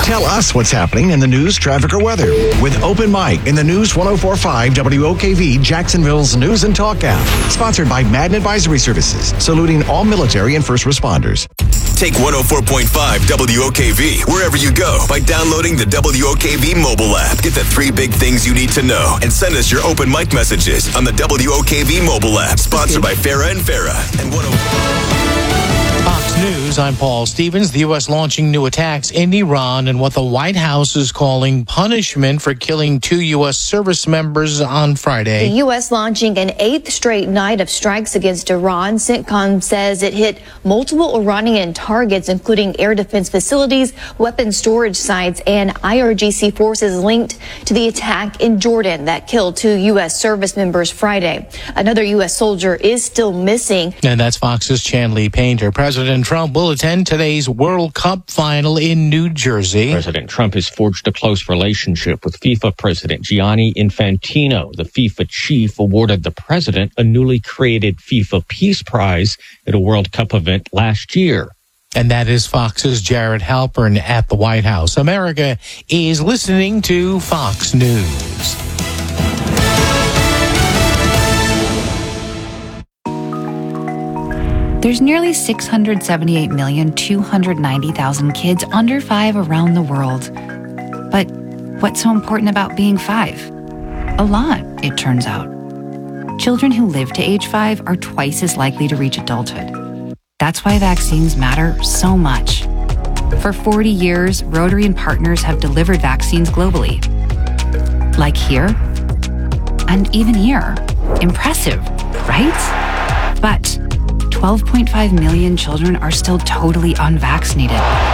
Tell us what's happening in the news, traffic, or weather with Open Mic in the News 104.5 WOKV Jacksonville's News and Talk app. Sponsored by Madden Advisory Services, saluting all military and first responders. Take 104.5 WOKV wherever you go by downloading the WOKV mobile app. Get the 3 big things you need to know and send us your open mic messages on the WOKV mobile app. Sponsored by Farah and Farah and 104. Fox News, I'm Paul Stevens. The U.S. launching new attacks in Iran and what the White House is calling punishment for killing 2 U.S. service members on Friday. The U.S. launching an 8th straight night of strikes against Iran. CENTCOM says it hit multiple Iranian targets, including air defense facilities, weapons storage sites, and IRGC forces linked to the attack in Jordan that killed 2 U.S. service members Friday. Another U.S. soldier is still missing. And that's Fox's Chanley Painter. President Trump will attend today's World Cup final in New Jersey. President Trump has forged a close relationship with FIFA President Gianni Infantino. The FIFA chief awarded the president a newly created FIFA Peace Prize at a World Cup event last year. And that is Fox's Jared Halpern at the White House. America is listening to Fox News. There's nearly 678,290,000 kids under 5 around the world. But what's so important about being 5? A lot, it turns out. Children who live to age 5 are twice as likely to reach adulthood. That's why vaccines matter so much. For 40 years, Rotary and partners have delivered vaccines globally. Like here, and even here. Impressive, right? But 12.5 million children are still totally unvaccinated.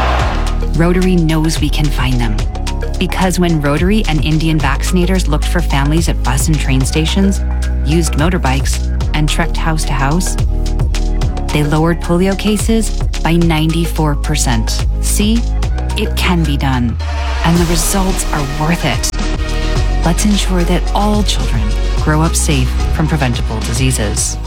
Rotary knows we can find them. Because when Rotary and Indian vaccinators looked for families at bus and train stations, used motorbikes, and trekked house to house, they lowered polio cases by 94%. See, it can be done, and the results are worth it. Let's ensure that all children grow up safe from preventable diseases.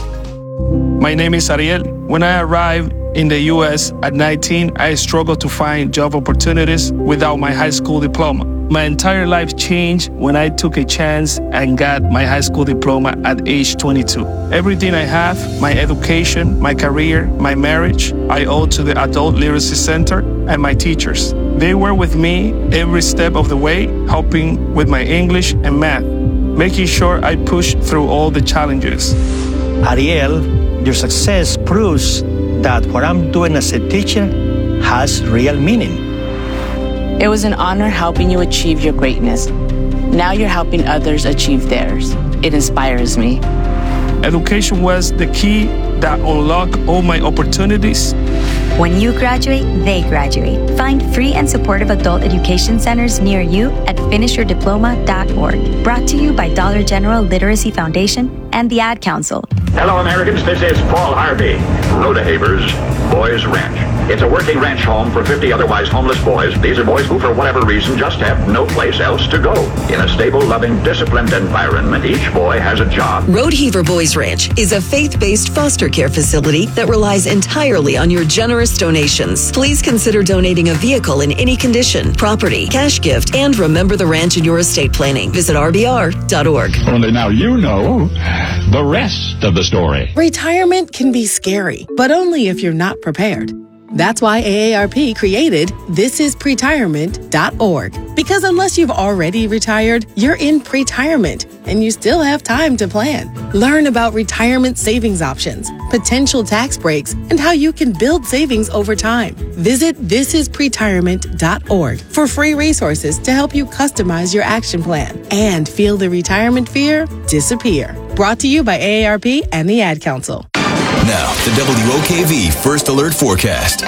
My name is Ariel. When I arrived in the U.S. at 19, I struggled to find job opportunities without my high school diploma. My entire life changed when I took a chance and got my high school diploma at age 22. Everything I have, my education, my career, my marriage, I owe to the Adult Literacy Center and my teachers. They were with me every step of the way, helping with my English and math, making sure I pushed through all the challenges. Ariel, your success proves that what I'm doing as a teacher has real meaning. It was an honor helping you achieve your greatness. Now you're helping others achieve theirs. It inspires me. Education was the key that unlocked all my opportunities. When you graduate, they graduate. Find free and supportive adult education centers near you at finishyourdiploma.org. Brought to you by Dollar General Literacy Foundation and the Ad Council. Hello, Americans. This is Paul Harvey. Rodehaver's Boys Ranch. It's a working ranch home for 50 otherwise homeless boys. These are boys who, for whatever reason, just have no place else to go. In a stable, loving, disciplined environment, each boy has a job. Rodehaver Boys Ranch is a faith-based foster care facility that relies entirely on your generous donations. Please consider donating a vehicle in any condition, property, cash gift, and remember the ranch in your estate planning. Visit rbr.org. Only now you know the rest of the story. Retirement can be scary, but only if you're not prepared. That's why AARP created thisispretirement.org. Because unless you've already retired, you're in pretirement and you still have time to plan. Learn about retirement savings options, potential tax breaks, and how you can build savings over time. Visit thisispretirement.org for free resources to help you customize your action plan and feel the retirement fear disappear. Brought to you by AARP and the Ad Council. Now, the WOKV First Alert Forecast.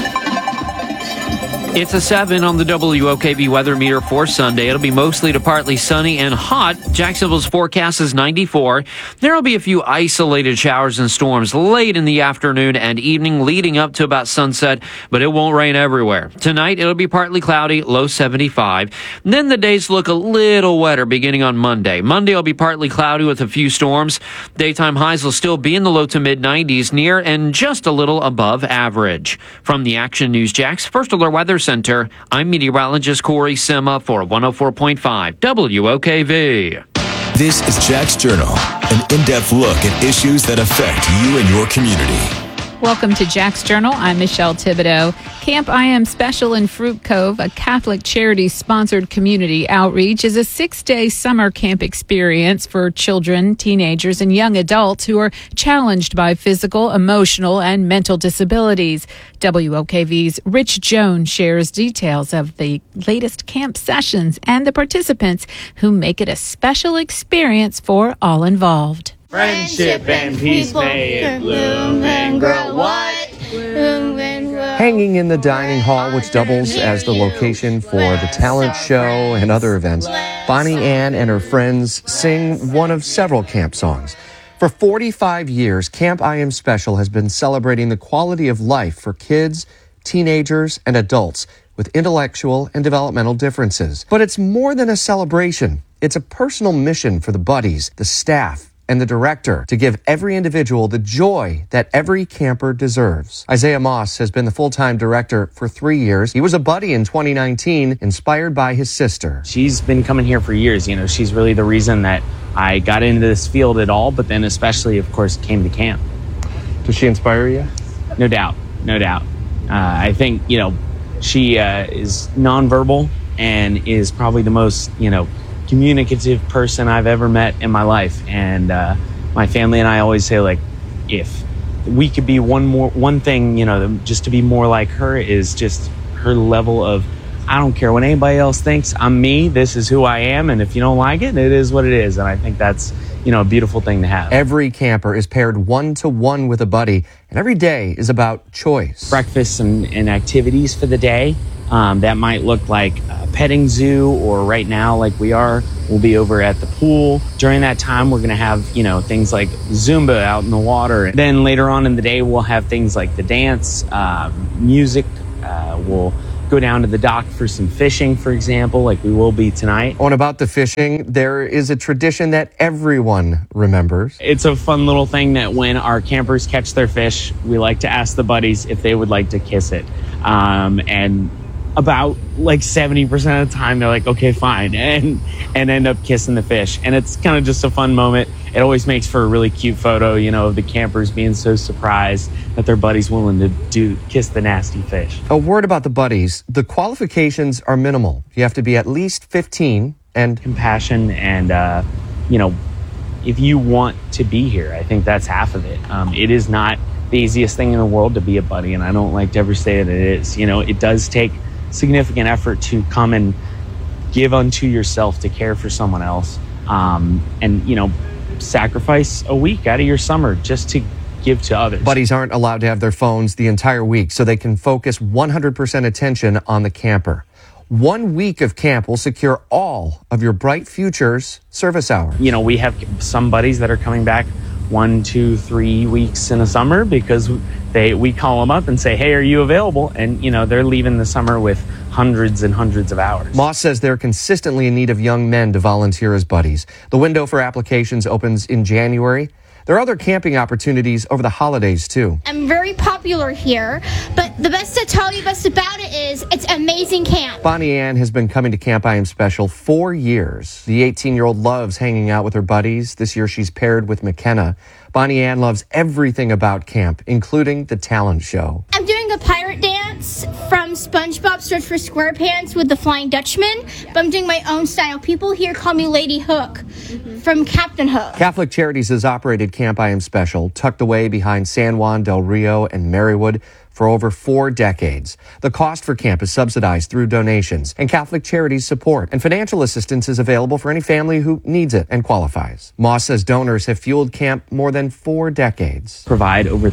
It's a 7 on the WOKV weather meter for Sunday. It'll be mostly to partly sunny and hot. Jacksonville's forecast is 94. There will be a few isolated showers and storms late in the afternoon and evening leading up to about sunset, but it won't rain everywhere. Tonight, it'll be partly cloudy, low 75. And then the days look a little wetter beginning on Monday. Monday will be partly cloudy with a few storms. Daytime highs will still be in the low to mid 90s, near and just a little above average. From the Action News Jax First Alert Weather Center. I'm meteorologist Corey Sima for 104.5 WOKV. This is Jack's Journal, an in-depth look at issues that affect you and your community. Welcome to Jack's Journal. I'm Michelle Thibodeau. Camp I Am Special in Fruit Cove, a Catholic charity-sponsored community outreach, is a 6-day summer camp experience for children, teenagers, and young adults who are challenged by physical, emotional, and mental disabilities. WOKV's Rich Jones shares details of the latest camp sessions and the participants who make it a special experience for all involved. Friendship and peace, may it bloom and grow. What? Bloom and grow. Hanging in the dining hall, which doubles as the location for the talent show and other events, Bonnie Ann and her friends sing one of several camp songs. For 45 years, Camp I Am Special has been celebrating the quality of life for kids, teenagers, and adults with intellectual and developmental differences. But it's more than a celebration. It's a personal mission for the buddies, the staff, and the director to give every individual the joy that every camper deserves. Isaiah Moss has been the full-time director for 3 years. He was a buddy in 2019, inspired by his sister. She's been coming here for years. You know, she's really the reason that I got into this field at all, but then especially, of course, came to camp. Does she inspire you? No doubt. No doubt. I think, you know, she is nonverbal and is probably the most, you know, communicative person I've ever met in my life. And my family and I always say, like, if we could be one thing, you know, just to be more like her, is just her level of, I don't care what anybody else thinks, I'm me, this is who I am, and if you don't like it, it is what it is. And I think that's, you know, a beautiful thing to have. Every camper is paired 1-to-1 with a buddy, and every day is about choice. Breakfasts and activities for the day. That might look like a petting zoo, or right now, like we'll be over at the pool. During that time, we're going to have, you know, things like Zumba out in the water. And then later on in the day, we'll have things like the dance, music. We'll go down to the dock for some fishing, for example, like we will be tonight. On about the fishing, there is a tradition that everyone remembers. It's a fun little thing that when our campers catch their fish, we like to ask the buddies if they would like to kiss it. And about like 70% of the time they're like, okay, fine, and end up kissing the fish. And it's kind of just a fun moment. It always makes for a really cute photo, you know, of the campers being so surprised that their buddy's willing to kiss the nasty fish. A word about the buddies. The qualifications are minimal. You have to be at least 15 and compassion, and you know, if you want to be here, I think that's half of it. It is not the easiest thing in the world to be a buddy, and I don't like to ever say that it is. You know, it does take significant effort to come and give unto yourself to care for someone else, and, you know, sacrifice a week out of your summer just to give to others. Buddies aren't allowed to have their phones the entire week, so they can focus 100% attention on the camper. 1 week of camp will secure all of your Bright Futures service hours. You know, we have some buddies that are coming back 1, 2, 3 weeks in a summer because we call them up and say, hey, are you available? And, you know, they're leaving the summer with hundreds and hundreds of hours. Moss says they're consistently in need of young men to volunteer as buddies. The window for applications opens in January. There are other camping opportunities over the holidays, too. I'm very popular here, but the best to tell you best about it is it's amazing camp. Bonnie Ann has been coming to Camp I Am Special 4 years. The 18-year-old loves hanging out with her buddies. This year she's paired with McKenna. Bonnie Ann loves everything about camp, including the talent show. I'm doing a pirate dance from SpongeBob Search for SquarePants with the Flying Dutchman, but I'm doing my own style. People here call me Lady Hook from Captain Hook. Catholic Charities has operated Camp I Am Special, tucked away behind San Juan del Rio and Marywood, for over 4 decades. The cost for camp is subsidized through donations and Catholic Charities support, and financial assistance is available for any family who needs it and qualifies. Moss says donors have fueled camp more than 4 decades. Provide over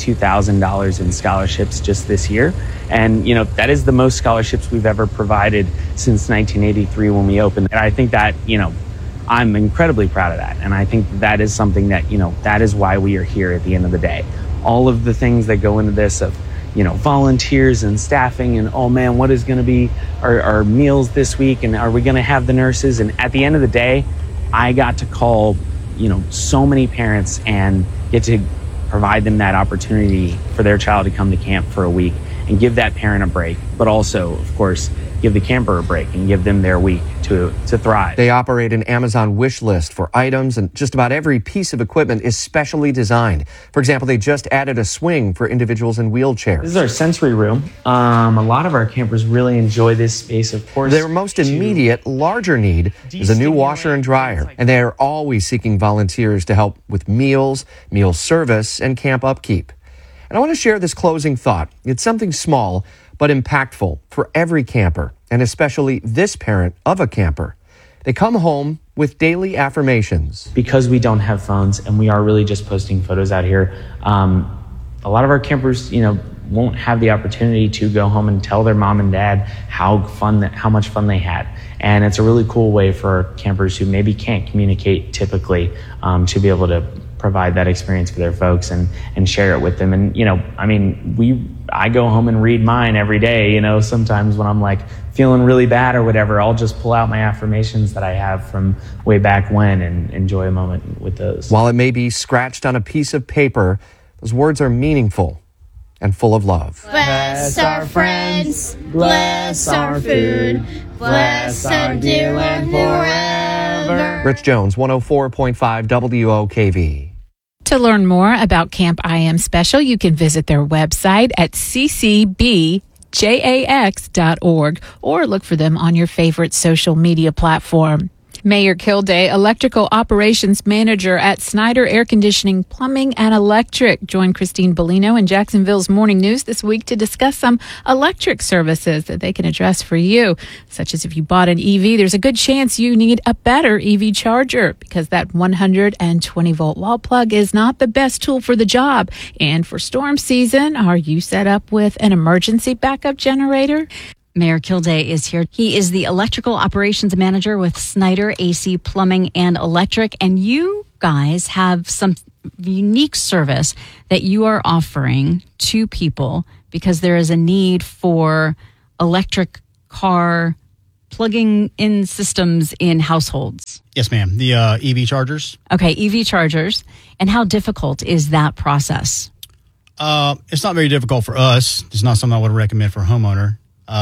$32,000 in scholarships just this year. And, you know, that is the most scholarships we've ever provided since 1983 when we opened. And I think that, you know, I'm incredibly proud of that. And I think that is something that, you know, that is why we are here at the end of the day. All of the things that go into this of, you know, volunteers and staffing and, oh man, what is going to be our meals this week? And are we going to have the nurses? And at the end of the day, I got to call, you know, so many parents and get to provide them that opportunity for their child to come to camp for a week. and give that parent a break, but also, of course, give the camper a break and give them their week to thrive. They operate an Amazon wish list for items, and just about every piece of equipment is specially designed. For example, they just added a swing for individuals in wheelchairs. This is our sensory room. A lot of our campers really enjoy this space, of course. Their most immediate, larger need is a new washer and dryer, and they are always seeking volunteers to help with meals, meal service, and camp upkeep. And I want to share this closing thought. It's something small, but impactful for every camper, and especially this parent of a camper. They come home with daily affirmations. Because we don't have phones and we are really just posting photos out here, a lot of our campers, won't have the opportunity to go home and tell their mom and dad how much fun they had. And it's a really cool way for campers who maybe can't communicate typically to be able to provide that experience for their folks and share it with them. And, I go home and read mine every day. Sometimes when I'm like feeling really bad or whatever, I'll just pull out my affirmations that I have from way back when and enjoy a moment with those. While it may be scratched on a piece of paper, those words are meaningful and full of love. Bless our friends, bless our food, bless our dear one forever. Rich Jones, 104.5 WOKV. To learn more about Camp I Am Special, you can visit their website at ccbjax.org or look for them on your favorite social media platform. Mayor Kilday, Electrical Operations Manager at Snyder Air Conditioning, Plumbing, and Electric, joined Christine Bellino in Jacksonville's Morning News this week to discuss some electric services that they can address for you, such as if you bought an EV, there's a good chance you need a better EV charger because that 120-volt wall plug is not the best tool for the job. And for storm season, are you set up with an emergency backup generator? Mayor Kilday is here. He is the Electrical Operations Manager with Snyder AC Plumbing and Electric. And you guys have some unique service that you are offering to people because there is a need for electric car plugging in systems in households. Yes, ma'am. The EV chargers. Okay, EV chargers. And how difficult is that process? It's not very difficult for us. It's not something I would recommend for a homeowner.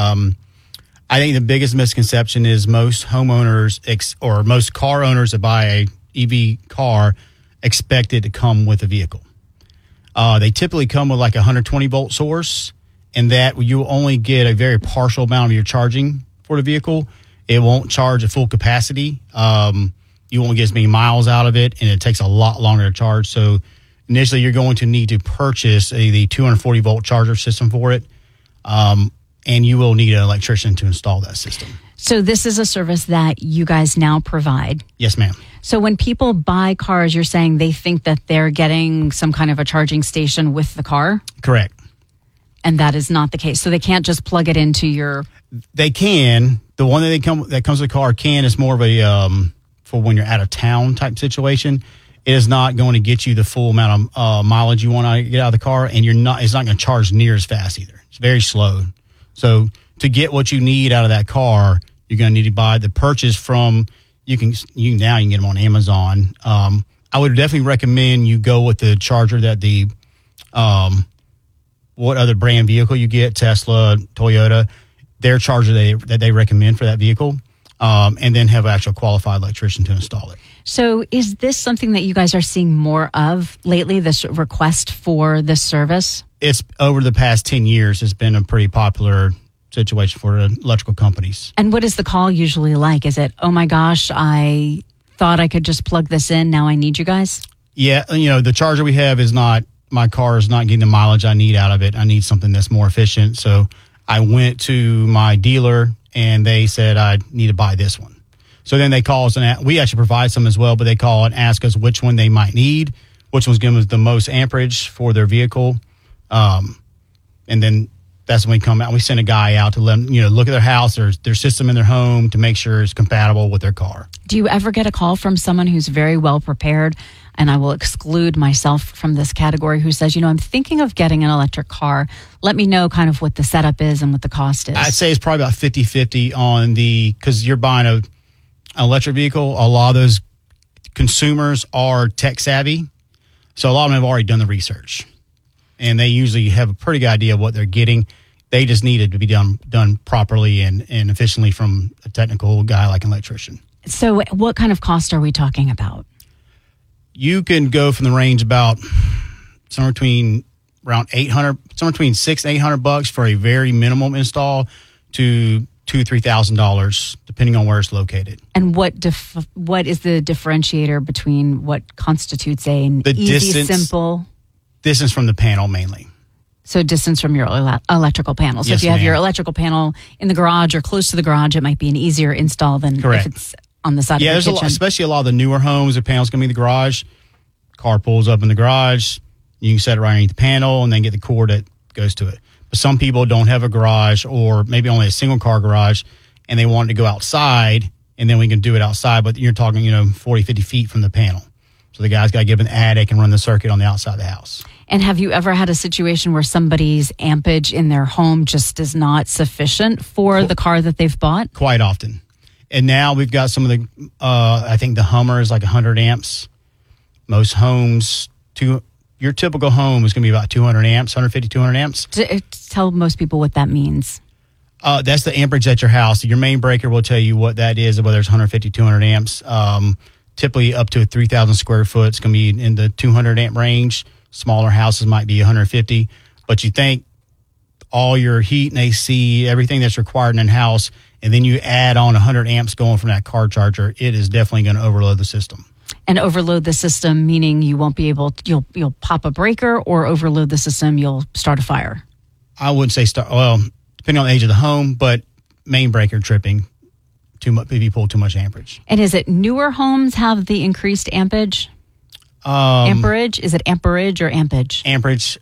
I think the biggest misconception is most homeowners or most car owners that buy a EV car expect it to come with a vehicle. They typically come with like a 120-volt source, and that you only get a very partial amount of your charging for the vehicle. It won't charge at full capacity. You won't get as many miles out of it, and it takes a lot longer to charge. So initially, you're going to need to purchase the 240-volt charger system for it. And you will need an electrician to install that system. So this is a service that you guys now provide? Yes, ma'am. So when people buy cars, you're saying they think that they're getting some kind of a charging station with the car? Correct. And that is not the case. So they can't just plug it into your... They can. The one that comes with the car is more of a, for when you're out of town type situation. It is not going to get you the full amount of mileage you want to get out of the car, and it's not going to charge near as fast either. It's very slow. So to get what you need out of that car, you're going to need to buy the purchase from, you can get them on Amazon. I would definitely recommend you go with the charger that what other brand vehicle you get, Tesla, Toyota, their charger that they recommend for that vehicle, and then have an actual qualified electrician to install it. So is this something that you guys are seeing more of lately, this request for this service? It's over the past 10 years, it's been a pretty popular situation for electrical companies. And what is the call usually like? Is it, oh my gosh, I thought I could just plug this in, now I need you guys? Yeah, the charger we have my car is not getting the mileage I need out of it. I need something that's more efficient. So I went to my dealer and they said I need to buy this one. So then they call us and we actually provide some as well, but they call and ask us which one they might need, which one's giving us the most amperage for their vehicle. And then that's when we come out. We send a guy out to let them, look at their house, their system in their home to make sure it's compatible with their car. Do you ever get a call from someone who's very well prepared, and I will exclude myself from this category, who says, I'm thinking of getting an electric car. Let me know kind of what the setup is and what the cost is. I'd say it's probably about 50-50 because you're buying an electric vehicle. A lot of those consumers are tech savvy. So a lot of them have already done the research. And they usually have a pretty good idea of what they're getting. They just needed to be done properly and efficiently from a technical guy like an electrician. So what kind of cost are we talking about? You can go from the range about somewhere between around $600 and $800 for a very minimum install to $2,000-$3,000, depending on where it's located. And what is the differentiator between what constitutes an easy, simple? Distance from the panel mainly. So distance from your electrical panel. So Yes, if you have ma'am. your electrical panel in the garage or close to the garage, it might be an easier install than Correct. if it's on the side Yeah, of there's the a kitchen. lot, especially a lot of the newer homes, the panel's going to be in the garage. Car pulls up in the garage. You can set it right underneath the panel and then get the cord that goes to it. But some people don't have a garage or maybe only a single car garage and they want to go outside and then we can do it outside. But you're talking, 40, 50 feet from the panel. So the guy's got to give an attic and run the circuit on the outside of the house. And have you ever had a situation where somebody's ampage in their home just is not sufficient for the car that they've bought? Quite often. And now we've got some of the, I think the Hummer is like 100 amps. Most homes, your typical home is going to be about 200 amps, 150, 200 amps. Tell most people what that means. That's the amperage at your house. Your main breaker will tell you what that is, whether it's 150, 200 amps. Typically up to 3,000 square foot, it's going to be in the 200 amp range. Smaller houses might be 150. But you think all your heat and AC, everything that's required in a house, and then you add on 100 amps going from that car charger, it is definitely going to overload the system. And overload the system, meaning you won't be able to, you'll pop a breaker, or overload the system, you'll start a fire. I wouldn't say depending on the age of the home, but main breaker tripping, too much if you pull too much amperage. And is it newer homes have the increased ampage? Amperage? Is it amperage or ampage? Amperage.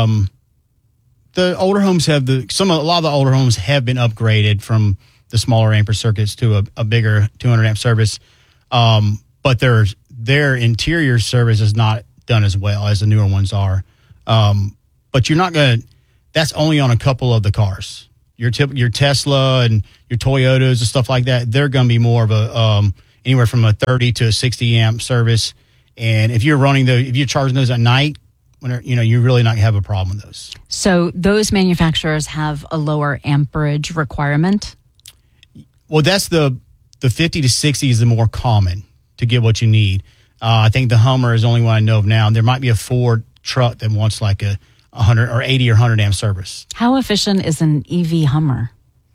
The older homes have a lot of the older homes have been upgraded from the smaller amperage circuits to a bigger 200 amp service. But their interior service is not done as well as the newer ones are. But you're not going to, that's only on a couple of the cars. Your Tesla and your Toyotas and stuff like that, they're going to be more of a, anywhere from a 30 to a 60 amp service. And if you're charging those at night, you're really not going to have a problem with those. So those manufacturers have a lower amperage requirement? Well, that's the 50 to 60 is the more common to get what you need. I think the Hummer is the only one I know of now. There might be a Ford truck that wants like a 100 or 80 or 100 amp service. How efficient is an EV Hummer?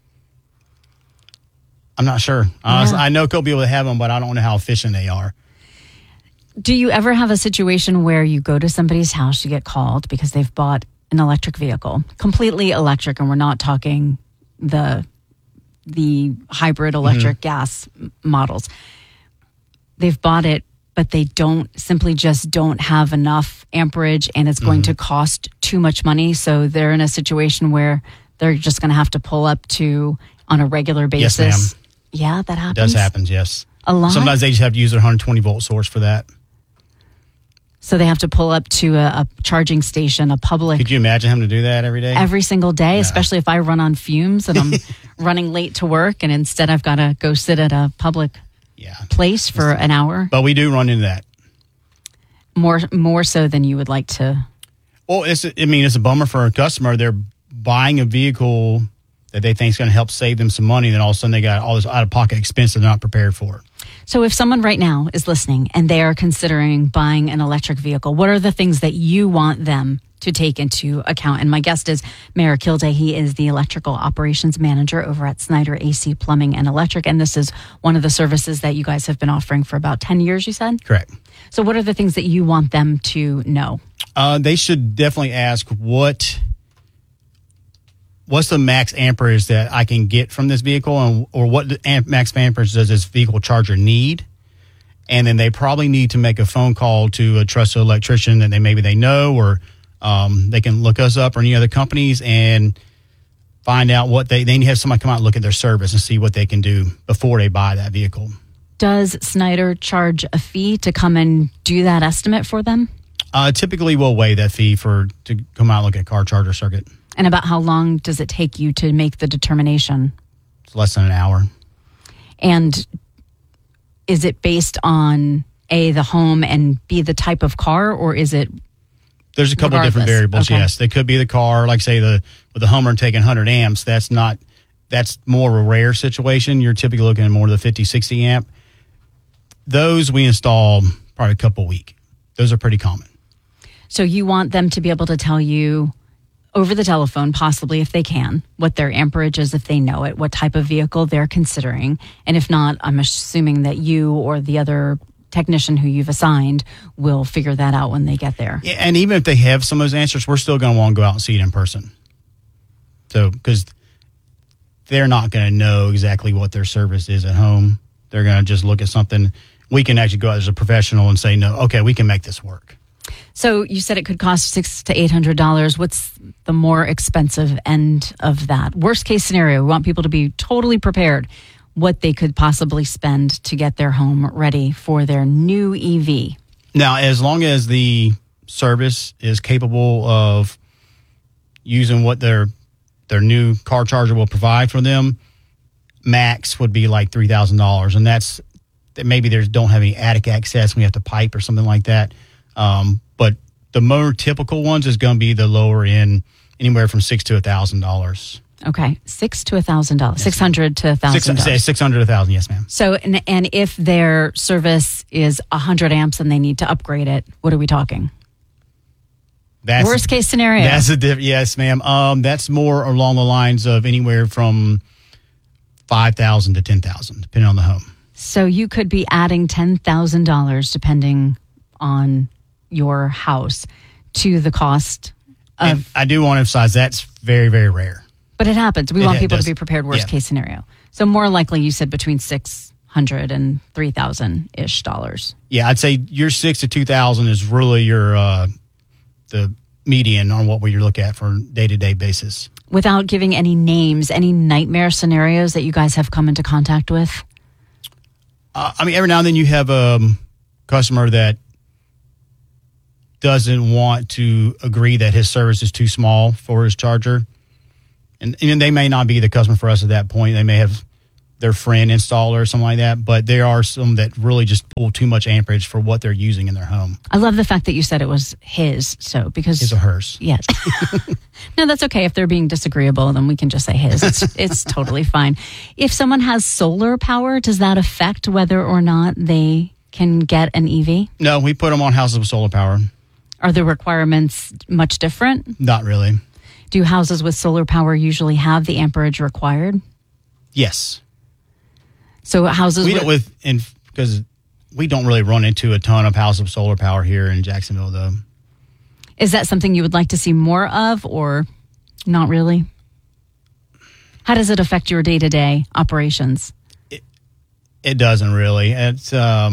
I'm not sure. Honestly, I know a couple people that have them, but I don't know how efficient they are. Do you ever have a situation where you go to somebody's house, you get called because they've bought an electric vehicle, completely electric, and we're not talking the hybrid electric gas models. They've bought it, but they simply just don't have enough amperage, and it's going to cost too much money. So they're in a situation where they're just going to have to pull up on a regular basis. Yes, ma'am. Yeah, that happens. It does happen, yes. A lot? Sometimes they just have to use their 120 volt source for that. So they have to pull up to a charging station, a public. Could you imagine having to do that every day? Every single day, especially if I run on fumes and I'm running late to work, and instead I've got to go sit at a public place for an hour. But we do run into that. More so than you would like to. Well, it's a bummer for a customer. They're buying a vehicle that they think is going to help save them some money, and then all of a sudden they got all this out-of-pocket expense they're not prepared for. So if someone right now is listening and they are considering buying an electric vehicle, what are the things that you want them to take into account? And my guest is Mayor Kilday. He is the electrical operations manager over at Snyder AC Plumbing and Electric. And this is one of the services that you guys have been offering for about 10 years, you said? Correct. So what are the things that you want them to know? They should definitely ask what's the max amperage that I can get from this vehicle, or what max amperage does this vehicle charger need? And then they probably need to make a phone call to a trusted electrician that they know, or they can look us up or any other companies and find out what they need to have somebody come out and look at their service and see what they can do before they buy that vehicle. Does Snyder charge a fee to come and do that estimate for them? Typically, we'll waive that fee to come out and look at a car charger circuit. And about how long does it take you to make the determination? It's less than an hour. And is it based on A, the home, and B, the type of car, or is it There's a couple of different variables, yes. They could be the car, like say with the Hummer taking 100 amps. That's more of a rare situation. You're typically looking at more of the 50, 60 amp. Those we install probably a couple a week. Those are pretty common. So you want them to be able to tell you over the telephone, possibly if they can, what their amperage is if they know it, what type of vehicle they're considering. And if not, I'm assuming that you or the other technician who you've assigned will figure that out when they get there. Yeah, and even if they have some of those answers, we're still going to want to go out and see it in person. So, because they're not going to know exactly what their service is at home. They're going to just look at something. We can actually go out as a professional and say, no, okay, we can make this work. So you said it could cost $600 to $800. What's the more expensive end of that? Worst case scenario, we want people to be totally prepared what they could possibly spend to get their home ready for their new EV. Now, as long as the service is capable of using what their new car charger will provide for them, max would be like $3,000. And that's maybe they don't have any attic access. We have to pipe or something like that. But the more typical ones is going to be the lower end, anywhere from $600 to $1,000. Okay, $600 to $1,000, $600 to $1,000. $600 to $1,000, yes, ma'am. So, and if their service is 100 amps and they need to upgrade it, what are we talking? Worst case scenario. Yes, ma'am. That's more along the lines of anywhere from $5,000 to $10,000, depending on the home. So you could be adding $10,000 depending on your house to the cost of. And I do want to emphasize that's very, very rare. But it happens. We want people to be prepared. Worst case scenario. So more likely, you said between $600 and $3,000-ish dollars. Yeah, I'd say your $6,000 to $2,000 is really your the median on what we look at for a day-to-day basis. Without giving any names, any nightmare scenarios that you guys have come into contact with? Every now and then you have a customer that doesn't want to agree that his service is too small for his charger. And they may not be the customer for us at that point. They may have their friend install or something like that. But there are some that really just pull too much amperage for what they're using in their home. I love the fact that you said it was his. So because his or hers. Yes. No, that's okay. If they're being disagreeable, then we can just say his. It's totally fine. If someone has solar power, does that affect whether or not they can get an EV? No, we put them on houses with solar power. Are the requirements much different? Not really. Do houses with solar power usually have the amperage required? Yes. So houses because we don't really run into a ton of houses with solar power here in Jacksonville, though. Is that something you would like to see more of, or not really? How does it affect your day-to-day operations? It doesn't really. It's I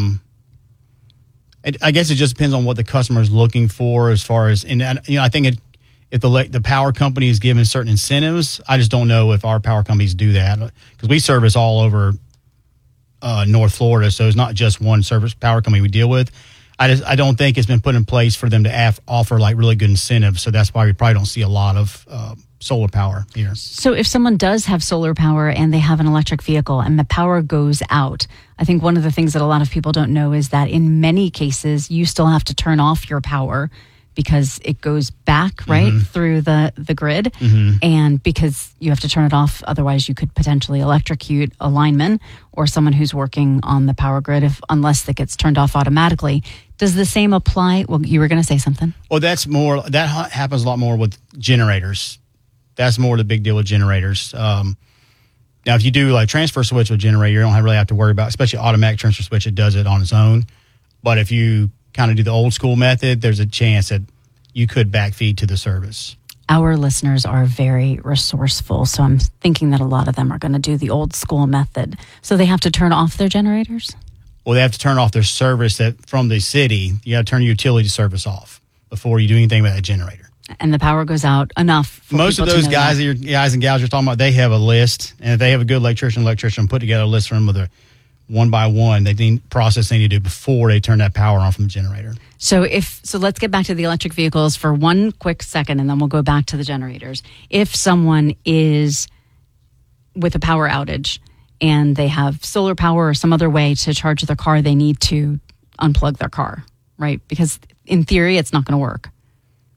guess it just depends on what the customer is looking for as far as, and I think if the power company is given certain incentives, I just don't know if our power companies do that, because we service all over North Florida, so it's not just one service power company we deal with. I don't think it's been put in place for them to offer like really good incentives, so that's why we probably don't see a lot of solar power here. So if someone does have solar power and they have an electric vehicle and the power goes out, I think one of the things that a lot of people don't know is that in many cases you still have to turn off your power because it goes back through the grid, and because you have to turn it off, otherwise you could potentially electrocute a lineman or someone who's working on the power grid unless it gets turned off automatically. Does the same apply? Well, you were going to say something. Well, that happens a lot more with generators. That's more the big deal with generators. Now, if you do like transfer switch with a generator, you don't really have to worry about, especially automatic transfer switch, it does it on its own. But if you kind of do the old school method, there's a chance that you could backfeed to the service. Our listeners are very resourceful, so I'm thinking that a lot of them are going to do the old school method. So they have to turn off their generators? Well, they have to turn off their service from the city. You got to turn your utility service off before you do anything with that generator. And the power goes out enough for most of those guys and gals you're talking about, they have a list, and if they have a good electrician put together a list for them with a one by one, they need to do before they turn that power on from the generator. So let's get back to the electric vehicles for one quick second, and then we'll go back to the generators. If someone is with a power outage and they have solar power or some other way to charge their car, they need to unplug their car, right? Because in theory, it's not going to work.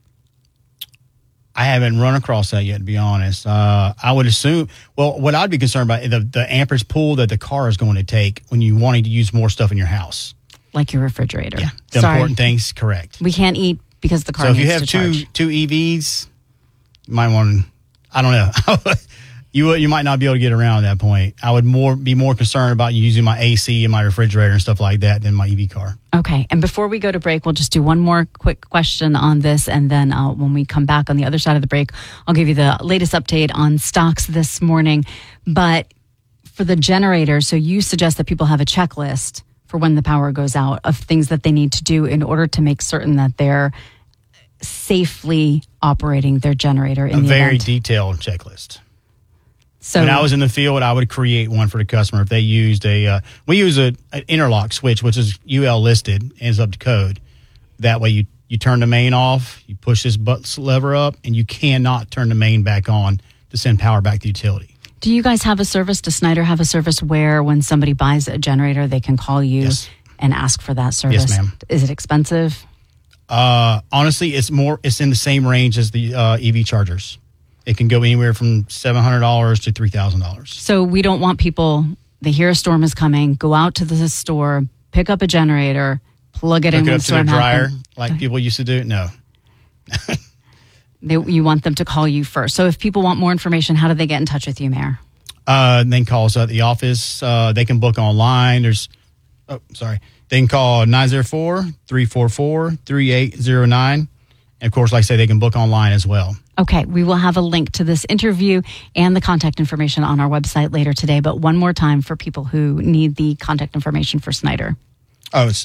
I haven't run across that yet, to be honest. I would assume, what I'd be concerned about is the amperage pool that the car is going to take when you're wanting to use more stuff in your house. Like your refrigerator. Yeah, the important things, correct. We can't eat because the car needs to charge. So if you have two EVs, you might want to, I don't know. You might not be able to get around at that point. I would be more concerned about using my AC and my refrigerator and stuff like that than my EV car. Okay. And before we go to break, we'll just do one more quick question on this. And then when we come back on the other side of the break, I'll give you the latest update on stocks this morning. But for the generator, so you suggest that people have a checklist for when the power goes out of things that they need to do in order to make certain that they're safely operating their generator in the event. A very detailed checklist. So when I was in the field, I would create one for the customer. If they used we use an interlock switch, which is UL listed and is up to code. That way you turn the main off, you push this lever up, and you cannot turn the main back on to send power back to the utility. Do you guys have a service? Does Snyder have a service where when somebody buys a generator, they can call you and ask for that service? Yes, ma'am. Is it expensive? Honestly, it's in the same range as the EV chargers. It can go anywhere from $700 to $3,000. So we don't want people, they hear a storm is coming, go out to the store, pick up a generator, plug it in when up to their storm dryer happens. like people used to do? No. You want them to call you first. So if people want more information, how do they get in touch with you, Mayor? They can call us at the office. They can book online. They can call 904-344-3809. And of course, like I say, they can book online as well. Okay, we will have a link to this interview and the contact information on our website later today. But one more time for people who need the contact information for Snyder. Oh, it's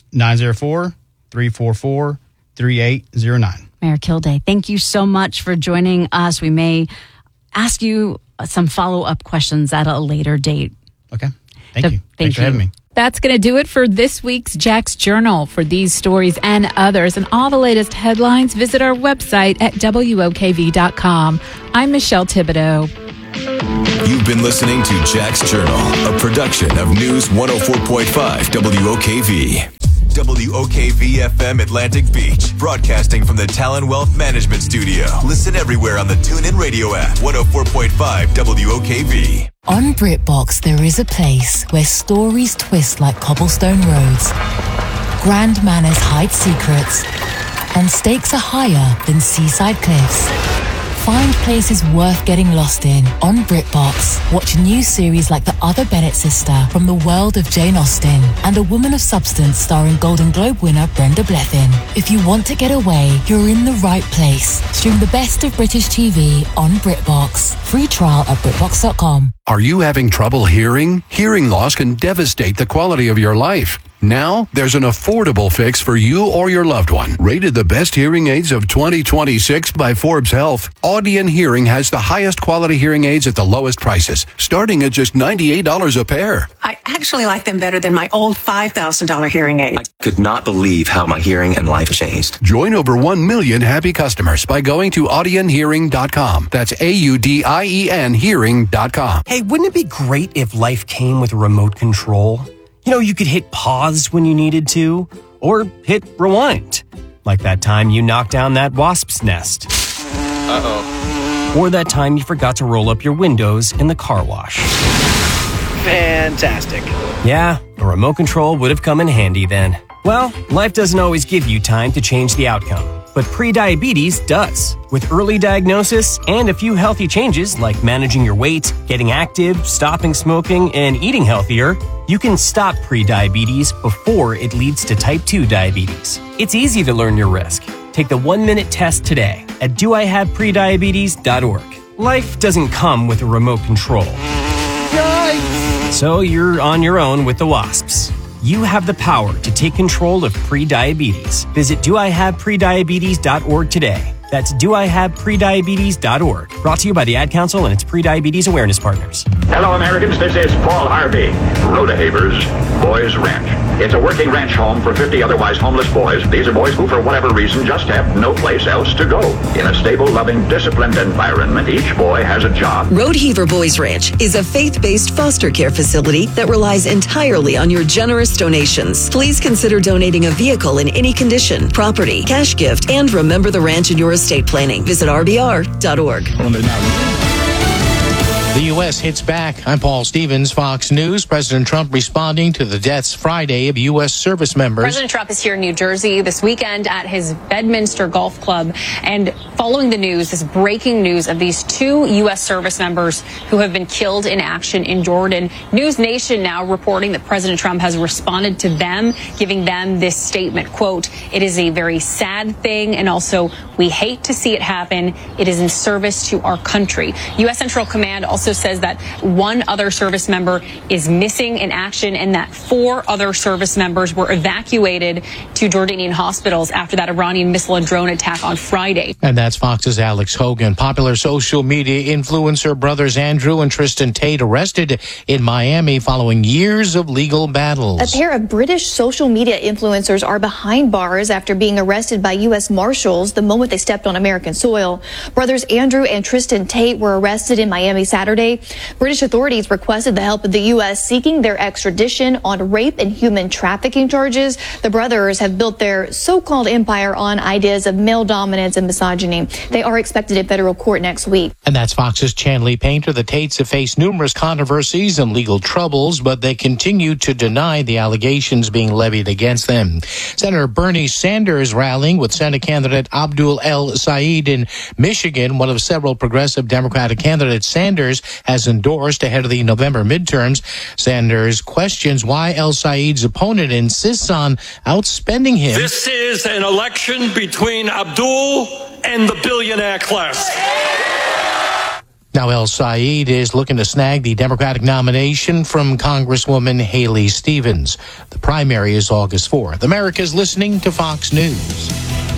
904-344-3809. Mayor Kilday, thank you so much for joining us. We may ask you some follow-up questions at a later date. Okay, thank you. Thanks for having me. That's going to do it for this week's Jack's Journal. For these stories and others and all the latest headlines, visit our website at WOKV.com. I'm Michelle Thibodeau. You've been listening to Jack's Journal, a production of News 104.5 WOKV. WOKV-FM Atlantic Beach, broadcasting from the Talon Wealth Management Studio. Listen everywhere on the TuneIn Radio app, 104.5 WOKV. On BritBox, there is a place where stories twist like cobblestone roads, grand manners hide secrets, and stakes are higher than seaside cliffs. Find places worth getting lost in on BritBox. Watch new series like The Other Bennett Sister from the world of Jane Austen and A Woman of Substance starring Golden Globe winner Brenda Blethyn. If you want to get away, you're in the right place. Stream the best of British TV on BritBox. Free trial at BritBox.com. Are you having trouble hearing? Hearing loss can devastate the quality of your life. Now, there's an affordable fix for you or your loved one. Rated the best hearing aids of 2026 by Forbes Health, Audion Hearing has the highest quality hearing aids at the lowest prices, starting at just $98 a pair. I actually like them better than my old $5,000 hearing aid. I could not believe how my hearing and life changed. Join over 1 million happy customers by going to audionhearing.com. That's AUDIEN hearing.com. Hey, wouldn't it be great if life came with a remote control? You know, you could hit pause when you needed to, or hit rewind. Like that time you knocked down that wasp's nest. Uh-oh. Or that time you forgot to roll up your windows in the car wash. Fantastic. Yeah, a remote control would have come in handy then. Well, life doesn't always give you time to change the outcome, but prediabetes does. With early diagnosis and a few healthy changes like managing your weight, getting active, stopping smoking, and eating healthier, you can stop prediabetes before it leads to type 2 diabetes. It's easy to learn your risk. Take the 1-minute test today at doihaveprediabetes.org. Life doesn't come with a remote control. Yikes! So you're on your own with the wasps. You have the power to take control of prediabetes. Visit doihaveprediabetes.org today. That's doihaveprediabetes.org. Brought to you by the Ad Council and its Prediabetes Awareness Partners. Hello, Americans. This is Paul Harvey, Rhoda Havers, Boys Ranch. It's a working ranch home for 50 otherwise homeless boys. These are boys who, for whatever reason, just have no place else to go. In a stable, loving, disciplined environment, each boy has a job. Rodeheaver Boys Ranch is a faith-based foster care facility that relies entirely on your generous donations. Please consider donating a vehicle in any condition, property, cash gift, and remember the ranch in your estate planning. Visit rbr.org. The U.S. hits back. I'm Paul Stevens, Fox News. President Trump responding to the deaths Friday of U.S. service members. President Trump is here in New Jersey this weekend at his Bedminster Golf Club. And following the news, this breaking news of these 2 U.S. service members who have been killed in action in Jordan, News Nation now reporting that President Trump has responded to them, giving them this statement, quote, "It is a very sad thing, and also we hate to see it happen. It is in service to our country." U.S. Central Command also says that 1 other service member is missing in action and that 4 other service members were evacuated to Jordanian hospitals after that Iranian missile and drone attack on Friday. And that's Fox's Alex Hogan. Popular social media influencer brothers Andrew and Tristan Tate arrested in Miami following years of legal battles. A pair of British social media influencers are behind bars after being arrested by U.S. Marshals the moment they stepped on American soil. Brothers Andrew and Tristan Tate were arrested in Miami Saturday. British authorities requested the help of the U.S. seeking their extradition on rape and human trafficking charges. The brothers have built their so-called empire on ideas of male dominance and misogyny. They are expected in federal court next week. And that's Fox's Chanley Painter. The Tates have faced numerous controversies and legal troubles, but they continue to deny the allegations being levied against them. Senator Bernie Sanders rallying with Senate candidate Abdul El Sayed in Michigan, one of several progressive Democratic candidates Sanders has endorsed ahead of the November midterms. Sanders questions why El Sayed's opponent insists on outspending him. This is an election between Abdul and the billionaire class. Now El Sayed is looking to snag the Democratic nomination from Congresswoman Haley Stevens. The primary is August 4th. America's listening to Fox News.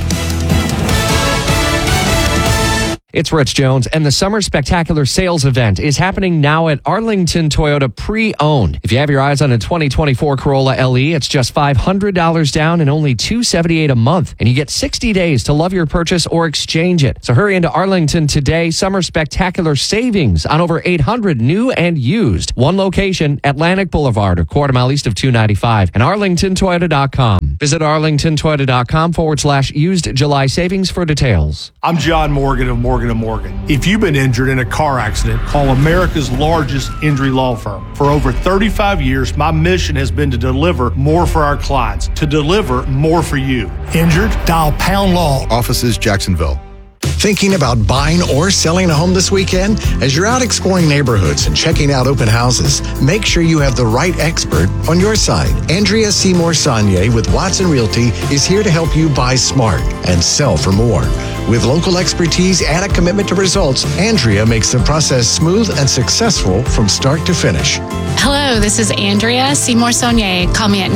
It's Rich Jones, and the Summer Spectacular Sales Event is happening now at Arlington Toyota Pre-Owned. If you have your eyes on a 2024 Corolla LE, it's just $500 down and only $278 a month. And you get 60 days to love your purchase or exchange it. So hurry into Arlington today. Summer Spectacular savings on over 800 new and used. One location, Atlantic Boulevard, a quarter mile east of 295, and arlingtontoyota.com. Visit arlingtontoyota.com/used July savings for details. I'm John Morgan of Morgan & Morgan. If you've been injured in a car accident, call America's largest injury law firm. For over 35 years, my mission has been to deliver more for our clients, to deliver more for you. Injured? Dial Pound Law. Offices, Jacksonville. Thinking about buying or selling a home this weekend? As you're out exploring neighborhoods and checking out open houses, make sure you have the right expert on your side. Andrea Seymour Saunier with Watson Realty is here to help you buy smart and sell for more. With local expertise and a commitment to results, Andrea makes the process smooth and successful from start to finish. Hello, this is Andrea Seymour Saunier. Call me at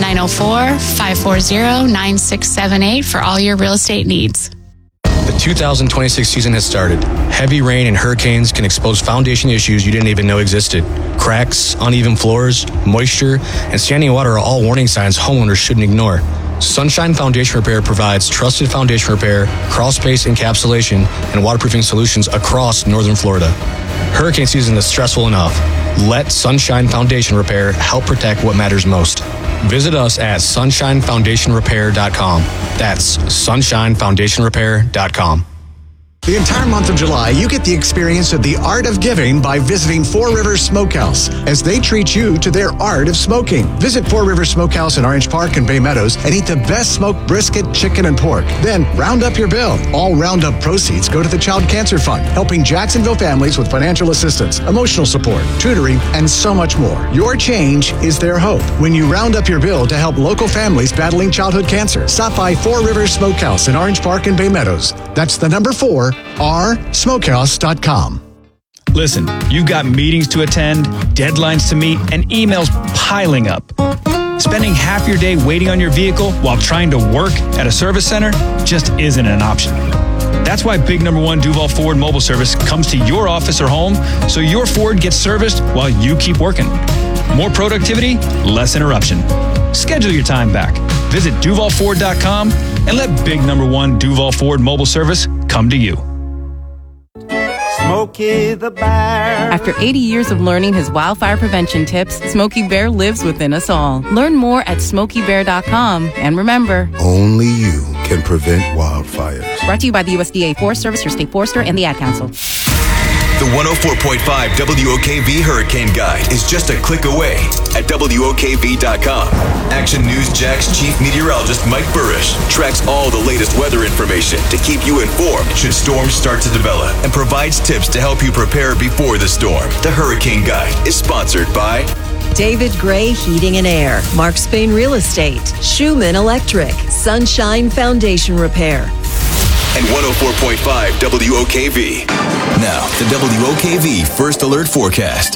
904-540-9678 for all your real estate needs. The 2026 season has started. Heavy rain and hurricanes can expose foundation issues you didn't even know existed. Cracks, uneven floors, moisture, and standing water are all warning signs homeowners shouldn't ignore. Sunshine Foundation Repair provides trusted foundation repair, crawl space encapsulation, and waterproofing solutions across northern Florida. Hurricane season is stressful enough. Let Sunshine Foundation Repair help protect what matters most. Visit us at sunshinefoundationrepair.com. That's sunshinefoundationrepair.com. The entire month of July, you get the experience of the art of giving by visiting Four Rivers Smokehouse as they treat you to their art of smoking. Visit Four Rivers Smokehouse in Orange Park and Bay Meadows and eat the best smoked brisket, chicken, and pork. Then round up your bill. All roundup proceeds go to the Child Cancer Fund, helping Jacksonville families with financial assistance, emotional support, tutoring, and so much more. Your change is their hope. When you round up your bill to help local families battling childhood cancer, stop by Four Rivers Smokehouse in Orange Park and Bay Meadows. That's the number 4, rsmokehouse.com. Listen, you've got meetings to attend, deadlines to meet, and emails piling up. Spending half your day waiting on your vehicle while trying to work at a service center just isn't an option. That's why Big Number 1 Duval Ford Mobile Service comes to your office or home so your Ford gets serviced while you keep working. More productivity, less interruption. Schedule your time back. Visit DuvalFord.com and let big number 1 Duval Ford mobile service come to you. Smokey the Bear. After 80 years of learning his wildfire prevention tips, Smokey Bear lives within us all. Learn more at SmokeyBear.com. And remember, only you can prevent wildfires. Brought to you by the USDA Forest Service, your state forester, and the Ad Council. The 104.5 WOKV Hurricane Guide is just a click away at WOKV.com. Action News Jack's chief meteorologist Mike Burrish tracks all the latest weather information to keep you informed should storms start to develop and provides tips to help you prepare before the storm. The Hurricane Guide is sponsored by David Gray Heating and Air, Mark Spain Real Estate, Schumann Electric, Sunshine Foundation Repair, and 104.5 WOKV. Now, the WOKV First Alert Forecast.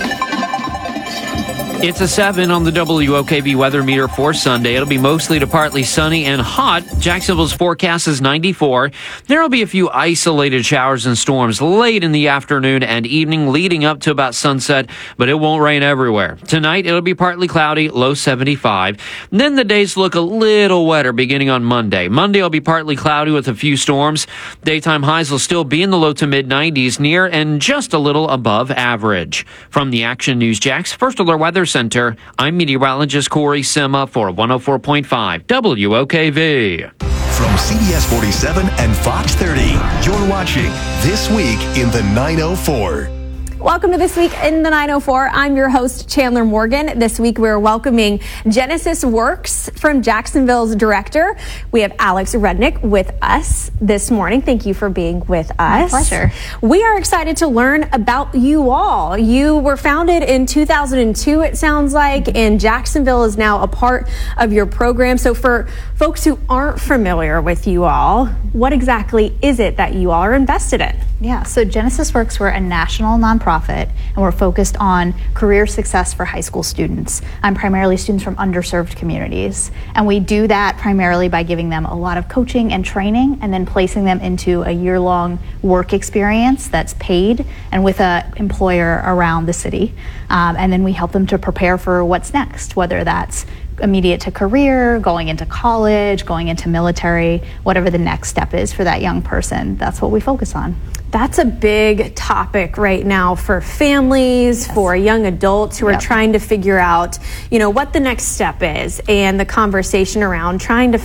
It's a 7 on the WOKV weather meter for Sunday. It'll be mostly to partly sunny and hot. Jacksonville's forecast is 94. There will be a few isolated showers and storms late in the afternoon and evening leading up to about sunset, but it won't rain everywhere. Tonight, it'll be partly cloudy, low 75. And then the days look a little wetter beginning on Monday. Monday will be partly cloudy with a few storms. Daytime highs will still be in the low to mid 90s, near and just a little above average. From the Action News Jack's First Alert Weather Center, I'm meteorologist Corey Sima for 104.5 WOKV. From CBS 47 and Fox 30, you're watching This Week in the 904. Welcome to This Week in the 904. I'm your host, Chandler Morgan. This week we're welcoming Genesis Works from Jacksonville's director. We have Alex Rudnick with us this morning. Thank you for being with us. My pleasure. We are excited to learn about you all. You were founded in 2002, it sounds like, and Jacksonville is now a part of your program. So for folks who aren't familiar with you all, what exactly is it that you all are invested in? Yeah, so Genesis Works, we're a national nonprofit, and we're focused on career success for high school students. Primarily students from underserved communities. And we do that primarily by giving them a lot of coaching and training, and then placing them into a year-long work experience that's paid and with an employer around the city. And then we help them to prepare for what's next, whether that's immediate to career, going into college, going into military, whatever the next step is for that young person. That's what we focus on. That's a big topic right now for families, for young adults who are trying to figure out, what the next step is, and the conversation around trying to